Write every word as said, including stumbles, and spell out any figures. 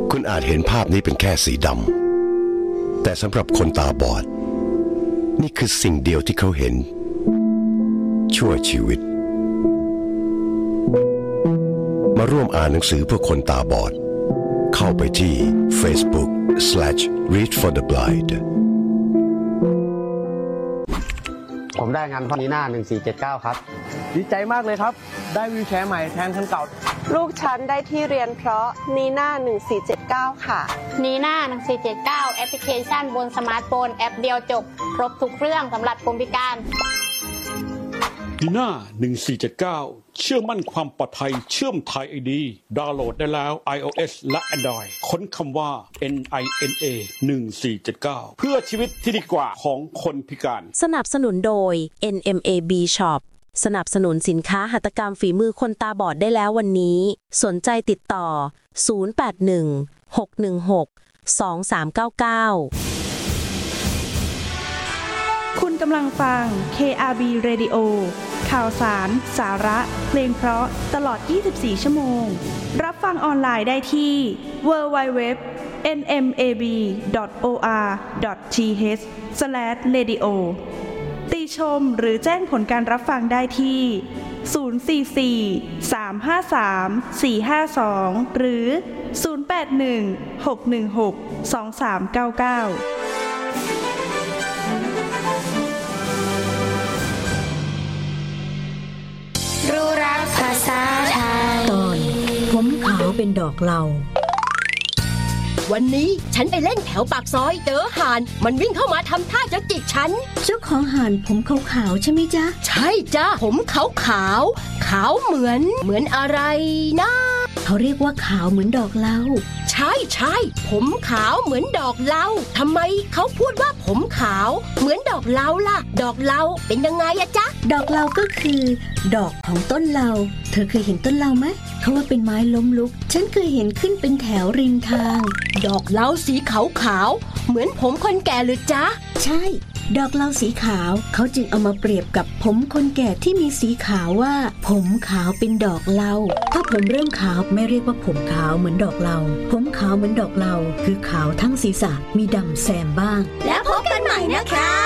คุณอาจเห็นภาพนี้เป็นแค่สีดำแต่สำหรับคนตาบอดนี่คือสิ่งเดียวที่เขาเห็นชั่วชีวิตมาร่วมอ่านหนังสือเพื่อคนตาบอดเข้าไปที่ Facebook slash read for the blind ผมได้งานพ่อนีน่าหนึ่งสี่เจ็ดเก้าครับดีใจมากเลยครับได้วีลแชร์ใหม่แทนคันเก่าลูกฉันได้ที่เรียนเพราะนีน่าหนึ่งสี่เจ็ดเก้าค่ะนีน่าหนึ่งสี่เจ็ดเก้าแอปพลิเคชันบนสมาร์ทโฟนแอปเดียวจบครบทุกเรื่องสำหรับคนพิการนีน่าหนึ่งสี่เจ็ดเก้าเชื่อมั่นความปลอดภัยเชื่อมไทย ไอ ดี ดาวน์โหลดได้แล้ว iOS และ Android ค้นคำว่า เอ็น ไอ เอ็น เอ หนึ่งสี่เจ็ดเก้า เพื่อชีวิตที่ดีกว่าของคนพิการสนับสนุนโดย เอ็น เอ็ม เอ บี Shop สนับสนุนสินค้าหัตถกรรมฝีมือคนตาบอดได้แล้ววันนี้สนใจติดต่อศูนย์ แปด หนึ่ง หก หนึ่ง หก สอง สาม เก้า เก้าคุณกำลังฟัง เค อาร์ บี Radio ข่าวสารสาระเพลงเพราะตลอดยี่สิบสี่ชั่วโมงรับฟังออนไลน์ได้ที่ ดับเบิลยู ดับเบิลยู ดับเบิลยู ดอท เอ็น เอ็ม เอ บี ดอท โอ อาร์ ดอท ที เอช สแลช เรดิโอ ติชมหรือแจ้งผลการรับฟังได้ที่ ศูนย์ สี่ สี่ สาม ห้า สาม สี่ ห้า สอง หรือ ศูนย์ แปด หนึ่ง หก หนึ่ง หก สอง สาม เก้า เก้ารู้รักภาษาไทยตอนผมขาวเป็นดอกเหลาวันนี้ฉันไปเล่นแถวปากซอยเจอห่านมันวิ่งเข้ามาทำท่าจะจิกฉันเจ้าของห่านผมขาวๆใช่ไหมจ๊ะใช่จ้ะผมขาวขาวขาวเหมือนเหมือนอะไรนะเขาเรียกว่าขาวเหมือนดอกเหลาใช่ใช่ผมขาวเหมือนดอกเหลาทำไมเขาพูดว่าผมขาวเหมือนดอกเหลาล่ะดอกเหลาเป็นยังไงอะจ๊ะดอกเหลาก็คือดอกของต้นเหลาเธอเคยเห็นต้นเหลาไหมเขาว่าเป็นไม้ล้มลุกฉันเคยเห็นขึ้นเป็นแถวริมทางดอกเหลาสีขาวขาวเหมือนผมคนแก่หรือจ๊ะใช่ดอกเหลาสีขาวเขาจึงเอามาเปรียบกับผมคนแก่ที่มีสีขาวว่าผมขาวเป็นดอกเหลาถ้าผมเริ่มขาวไม่เรียกว่าผมขาวเหมือนดอกเหลาผมขาวเหมือนดอกเหลาคือขาวทั้งศีรษะมีดำแซมบ้างแล้วพบกันใหม่นะคะ